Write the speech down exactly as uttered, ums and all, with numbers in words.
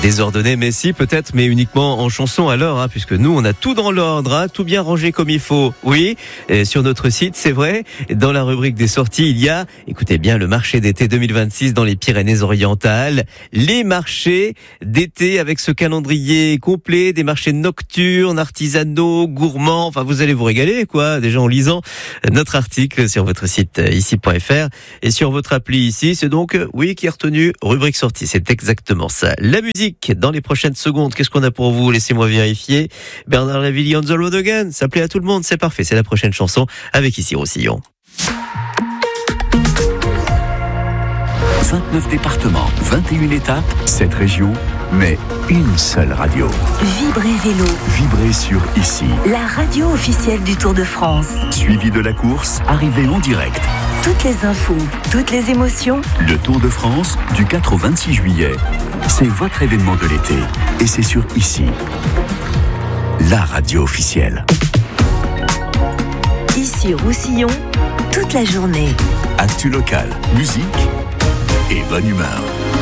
désordonné, mais si, peut-être, mais uniquement en chanson alors, hein, puisque nous, on a tout dans l'ordre, hein, tout bien rangé comme il faut. Oui, et sur notre site, c'est vrai, dans la rubrique des sorties, il y a, écoutez bien, le marché d'été deux mille vingt-six dans les Pyrénées-Orientales, les marchés d'été avec ce calendrier complet, des marchés nocturnes, artisanaux, gourmands, enfin, vous allez vous régaler, quoi, déjà en lisant notre article sur votre site ici point f r et sur votre appli ici. C'est donc, oui, qui est retenu, rubrique sortie, c'est exactement ça. La musique, dans les prochaines secondes, qu'est-ce qu'on a pour vous? Laissez-moi vérifier. Bernard Lavilliers, On the Road Again, ça plaît à tout le monde, c'est parfait, c'est la prochaine chanson avec ici Roussillon. vingt-neuf départements, vingt et une étapes, sept régions, mais une seule radio. Vibrez Vélo. Vibrez sur Ici. La radio officielle du Tour de France. Suivi de la course, arrivée en direct. Toutes les infos, toutes les émotions. Le Tour de France, du quatre au vingt-six juillet. C'est votre événement de l'été. Et c'est sur Ici. La radio officielle. Ici Roussillon, toute la journée. Actu local, musique et bonne humeur.